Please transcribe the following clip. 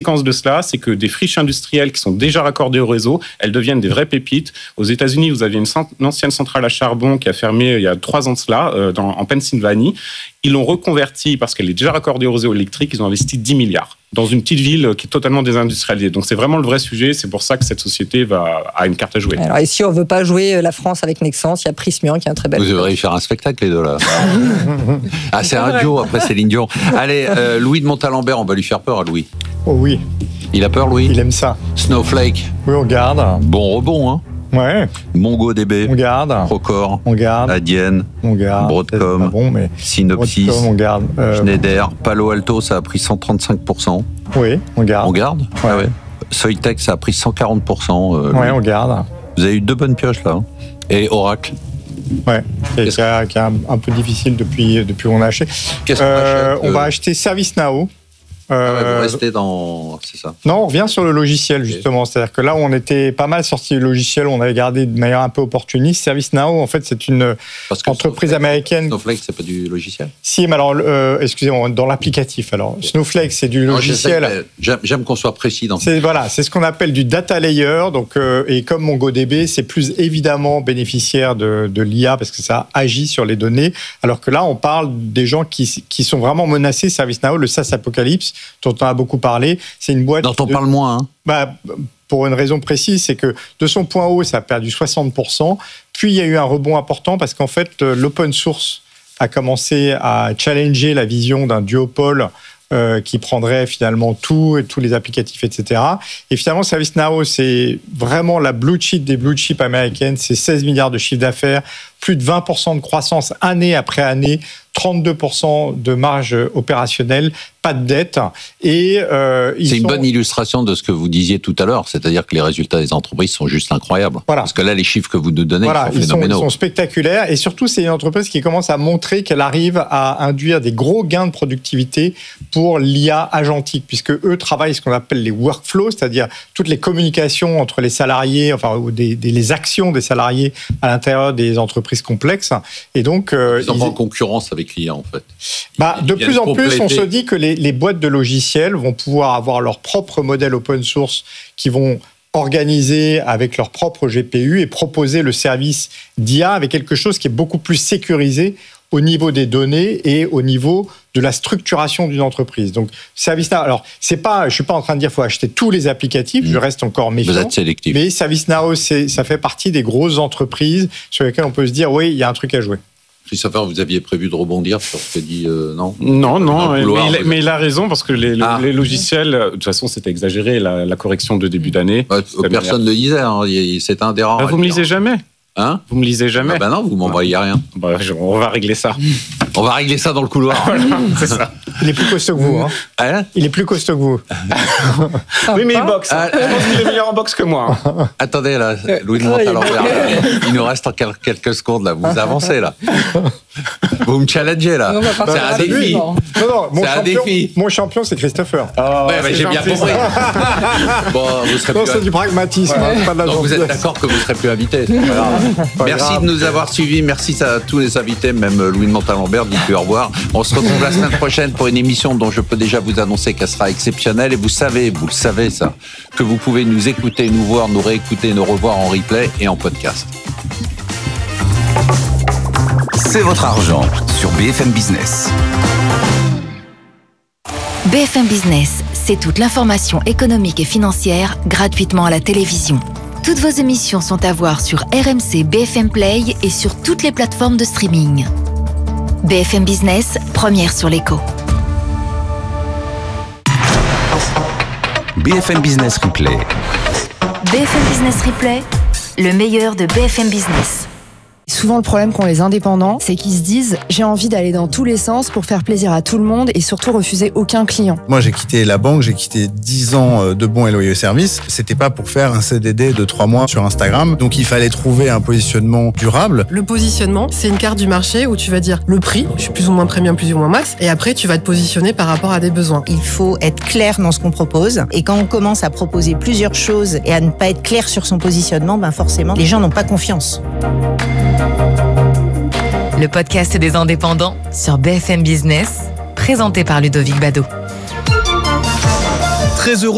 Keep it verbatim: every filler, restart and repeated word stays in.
conséquence de cela, c'est que des friches industrielles qui sont déjà raccordées au réseau, elles deviennent des vraies pépites. Aux États-Unis, vous aviez une, cent- une ancienne centrale à charbon qui a fermé il y a trois ans de cela, euh, dans, en Pennsylvanie. Ils l'ont reconvertie parce qu'elle est déjà raccordée au réseau électrique. Ils ont investi dix milliards dans une petite ville qui est totalement désindustrialisée. Donc c'est vraiment le vrai sujet. C'est pour ça que cette société va, a une carte à jouer. Alors, et si on ne veut pas jouer la France avec Nexans, il y a Prysmian qui est un très bel... Vous devriez faire un spectacle, les deux, là. Ah, c'est un duo, après Céline Dion. Allez, euh, Louis de Montalembert, on va lui faire peur à Louis. Oh oui. Il a peur, Louis ? Il aime ça. Snowflake. Oui, on garde. Bon rebond, hein. Ouais. MongoDB. On garde. Procore. On garde. Adyen. On garde. Broadcom. Bon, mais Synopsys. Broadcom, on garde. Euh... Schneider. Palo Alto, ça a pris cent trente-cinq pour cent. Oui, on garde. On garde ? Ouais. Ah ouais. Soitec, ça a pris cent quarante pour cent. Euh, ouais, on garde. Vous avez eu deux bonnes pioches, là. Hein. Et Oracle. Ouais, qui est, qui est, qui est un, un peu difficile depuis, depuis qu'on a acheté. Qu'est-ce qu'on euh, achète, On euh... va acheter ServiceNow. Euh, ah ouais, vous euh, restez dans... C'est ça. Non, on revient sur le logiciel, justement. Okay. C'est-à-dire que là où on était pas mal sorti du logiciel, on avait gardé de manière un peu opportuniste. ServiceNow, en fait, c'est une entreprise Snowflake, américaine. Snowflake, c'est pas du logiciel ? Si, mais alors, euh, excusez-moi, dans l'applicatif. Alors, okay. Snowflake, c'est du logiciel. Non, j'aime, j'aime qu'on soit précis dans c'est, voilà, c'est ce qu'on appelle du data layer. Donc, euh, et comme MongoDB, c'est plus évidemment bénéficiaire de, de l'I A parce que ça agit sur les données. Alors que là, on parle des gens qui, qui sont vraiment menacés. ServiceNow, le SaaS Apocalypse, dont on a beaucoup parlé, c'est une boîte... Dont on de... parle moins, hein. Bah, pour une raison précise, c'est que de son point haut, ça a perdu soixante pour cent. Puis, il y a eu un rebond important parce qu'en fait, l'open source a commencé à challenger la vision d'un duopole euh, qui prendrait finalement tout, et tous les applicatifs, et cetera. Et finalement, ServiceNow, c'est vraiment la blue chip des blue chips américaines. C'est seize milliards de chiffre d'affaires, plus de vingt pour cent de croissance année après année, trente-deux pour cent de marge opérationnelle, pas de dette. Et, euh, ils c'est une sont... bonne illustration de ce que vous disiez tout à l'heure, c'est-à-dire que les résultats des entreprises sont juste incroyables. Voilà. Parce que là, les chiffres que vous nous donnez, voilà, ils sont phénoménaux. Ils sont, ils sont spectaculaires. Et surtout, c'est une entreprise qui commence à montrer qu'elle arrive à induire des gros gains de productivité pour l'I A agentique, puisque eux travaillent ce qu'on appelle les workflows, c'est-à-dire toutes les communications entre les salariés, enfin, ou des, des, les actions des salariés à l'intérieur des entreprises complexes. Et donc, euh, ils sont ils... en concurrence avec l'I A, en fait. Bah, ils de plus en compléter. plus, on se dit que les, les boîtes de logiciels vont pouvoir avoir leur propre modèle open source qui vont organiser avec leur propre G P U et proposer le service d'I A avec quelque chose qui est beaucoup plus sécurisé au niveau des données et au niveau de la structuration d'une entreprise. Donc, ServiceNow, alors, c'est pas, je suis pas en train de dire qu'il faut acheter tous les applicatifs, mmh. je reste encore méfiant. Vous êtes sélectif. Mais ServiceNow, c'est, ça fait partie des grosses entreprises sur lesquelles on peut se dire, oui, il y a un truc à jouer. Christopher, vous aviez prévu de rebondir sur ce que dit euh, non Non, non, mais, couloir, mais, il, mais il a raison parce que les, ah. les logiciels, de toute façon, c'était exagéré la, la correction de début d'année. Bah, personne ne le disait, hein, c'est un des rares. Bah, vous me lisez jamais. Hein Vous me lisez jamais. Ah bah non, vous m'envoyez rien. Bah, on va régler ça. On va régler ça dans le couloir. Voilà, c'est ça. Il est plus costaud que vous. Hein. Hein il est plus costaud que vous. Oui, mais il boxe. Ah, je pense qu'il est meilleur en boxe que moi. Attendez, là, Louis de Montalembert, il nous reste en quelques secondes, là. Vous avancez, là. Vous me challengez, là. Non, c'est un défi. Non, non, mon, c'est champion, un défi. Mon champion, c'est Christopher. Oh, ouais, mais j'ai bien compris. Bon, vous serez non, plus... c'est du pragmatisme. Ouais. Hein, pas de la Donc gentillesse. vous êtes d'accord que vous ne serez plus invité. Merci grave. de nous avoir suivis. Merci à tous les invités, même Louis de Montalembert. Dites-lui au revoir. On se retrouve la semaine prochaine pour une émission dont je peux déjà vous annoncer qu'elle sera exceptionnelle. Et vous savez, vous le savez ça, que vous pouvez nous écouter, nous voir, nous réécouter, nous revoir en replay et en podcast. C'est votre argent sur B F M Business. B F M Business, c'est toute l'information économique et financière gratuitement à la télévision. Toutes vos émissions sont à voir sur R M C B F M Play et sur toutes les plateformes de streaming. B F M Business, première sur l'écho. B F M Business Replay. B F M Business Replay, le meilleur de B F M Business. Souvent, le problème qu'ont les indépendants, c'est qu'ils se disent « j'ai envie d'aller dans tous les sens pour faire plaisir à tout le monde et surtout refuser aucun client ». Moi, j'ai quitté la banque, j'ai quitté dix ans de bons et loyaux services. C'était pas pour faire un C D D de trois mois sur Instagram. Donc, il fallait trouver un positionnement durable. Le positionnement, c'est une carte du marché où tu vas dire le prix, je suis plus ou moins premium, plus ou moins max, et après, tu vas te positionner par rapport à des besoins. Il faut être clair dans ce qu'on propose. Et quand on commence à proposer plusieurs choses et à ne pas être clair sur son positionnement, ben forcément, les gens n'ont pas confiance. Le podcast des indépendants sur B F M Business, présenté par Ludovic Bado. Très heureux